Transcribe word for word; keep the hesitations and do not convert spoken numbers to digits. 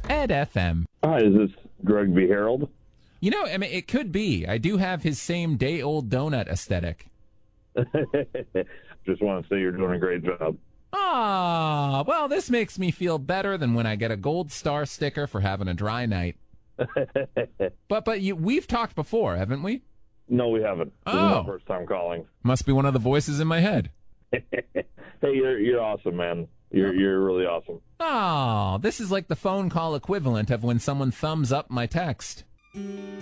Ed F M. Hi, is this Greg B. Harold? You know, I mean, it could be. I do have his same day-old donut aesthetic. Just want to say you're doing a great job. Ah, well, this makes me feel better than when I get a gold star sticker for having a dry night. but but you, we've talked before, haven't we? No, we haven't. This Oh. is my first time calling. Must be one of the voices in my head. Hey, you're you're awesome, man. You're you're really awesome. Oh, this is like the phone call equivalent of when someone thumbs up my text.